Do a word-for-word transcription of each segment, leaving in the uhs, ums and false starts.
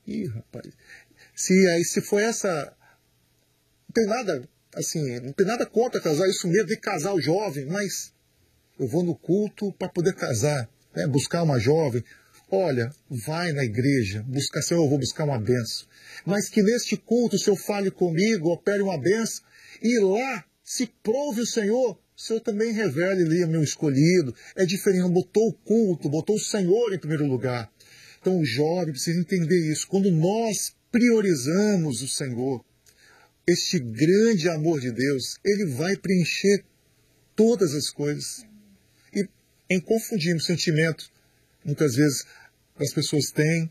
Ih, rapaz. Se, aí, se foi essa... Não tem nada, assim, não tem nada contra casar, isso mesmo de casar o jovem, mas eu vou no culto para poder casar, né? Buscar uma jovem. Olha, vai na igreja, buscar, Senhor, eu vou buscar uma benção. Mas que neste culto o Senhor fale comigo, opere uma benção, e lá se prove o Senhor, o Senhor também revele ali o meu escolhido. É diferente, botou o culto, botou o Senhor em primeiro lugar. Então o jovem precisa entender isso. Quando nós priorizamos o Senhor, este grande amor de Deus, ele vai preencher todas as coisas. E em confundir o sentimento, muitas vezes as pessoas têm,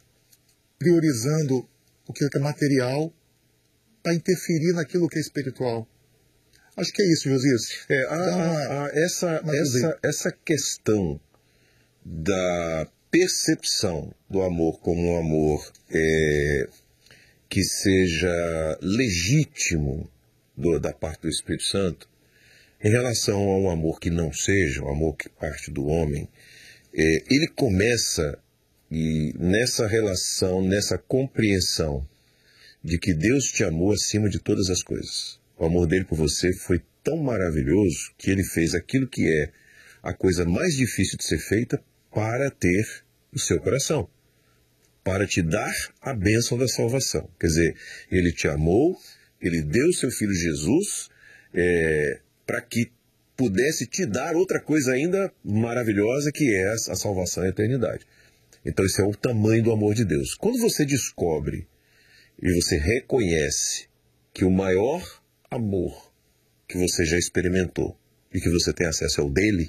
priorizando o que é material, para interferir naquilo que é espiritual. Acho que é isso, Josias. É, a, a, a, essa, essa, essa questão da percepção do amor como um amor é, que seja legítimo do, da parte do Espírito Santo, em relação a um amor que não seja, um amor que parte do homem, é, ele começa e nessa relação, nessa compreensão de que Deus te amou acima de todas as coisas. O amor dele por você foi tão maravilhoso que ele fez aquilo que é a coisa mais difícil de ser feita para ter o seu coração, para te dar a bênção da salvação. Quer dizer, ele te amou, ele deu o seu filho Jesus é, para que pudesse te dar outra coisa ainda maravilhosa, que é a salvação e a eternidade. Então esse é o tamanho do amor de Deus. Quando você descobre e você reconhece que o maior amor que você já experimentou e que você tem acesso é o dele,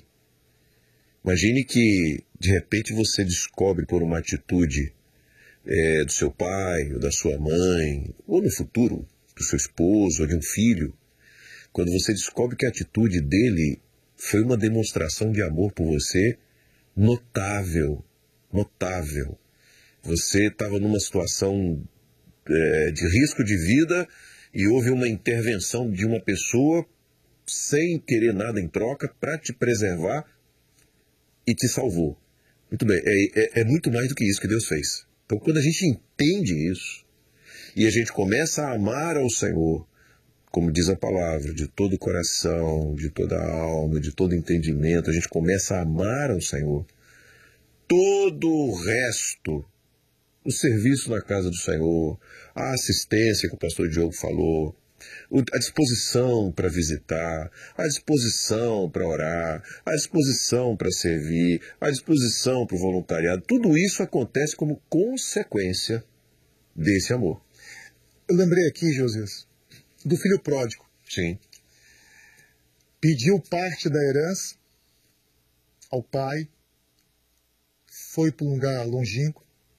imagine que de repente você descobre por uma atitude é, do seu pai, ou da sua mãe, ou no futuro do seu esposo, ou de um filho, quando você descobre que a atitude dele foi uma demonstração de amor por você notável, notável. Você estava numa situação é, de risco de vida e houve uma intervenção de uma pessoa sem querer nada em troca para te preservar e te salvou. Muito bem, é, é, é muito mais do que isso que Deus fez. Então, quando a gente entende isso e a gente começa a amar ao Senhor, como diz a palavra, de todo o coração, de toda a alma, de todo entendimento, a gente começa a amar ao Senhor, todo o resto, o serviço na casa do Senhor, a assistência que o pastor Diogo falou, a disposição para visitar, a disposição para orar, a disposição para servir, a disposição para o voluntariado, tudo isso acontece como consequência desse amor. Eu lembrei aqui, Josias, do filho pródigo. Sim. Pediu parte da herança ao pai, foi para um lugar longínquo,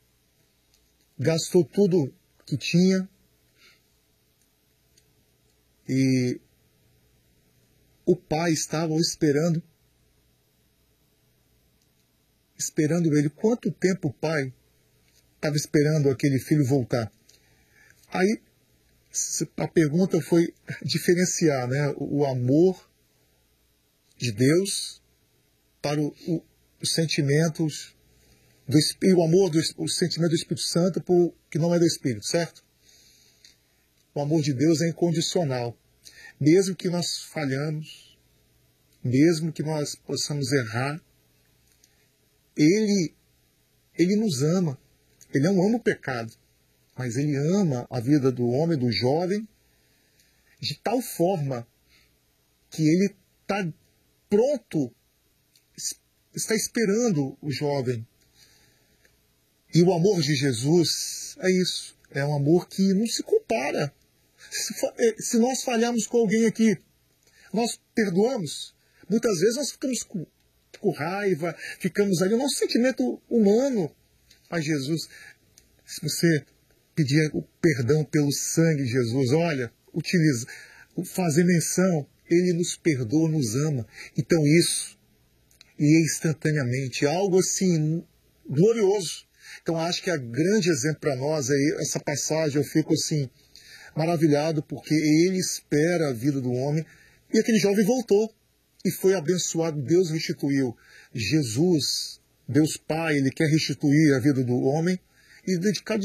gastou tudo que tinha e o pai estava esperando, esperando ele. Quanto tempo o pai estava esperando aquele filho voltar? Aí a pergunta foi diferenciar, né, o amor de Deus para o, o, os sentimentos do Espírito, o amor, do, o sentimento do Espírito Santo por, que não é do Espírito, certo? O amor de Deus é incondicional. Mesmo que nós falhamos, mesmo que nós possamos errar, Ele, Ele nos ama. Ele não ama o pecado, mas Ele ama a vida do homem, do jovem, de tal forma que Ele está pronto, está esperando o jovem. E o amor de Jesus é isso, é um amor que não se compara. Se, se nós falharmos com alguém aqui, nós perdoamos. Muitas vezes nós ficamos com, com raiva, ficamos ali, o nosso sentimento humano. Mas Jesus, se você pedir o perdão pelo sangue de Jesus, olha, utiliza, fazer menção, Ele nos perdoa, nos ama. Então isso, e instantaneamente, algo assim, glorioso. Então acho que a grande exemplo para nós é essa passagem, eu fico assim, maravilhado, porque Ele espera a vida do homem, e aquele jovem voltou, e foi abençoado, Deus restituiu. Jesus, Deus Pai, Ele quer restituir a vida do homem, e dedicar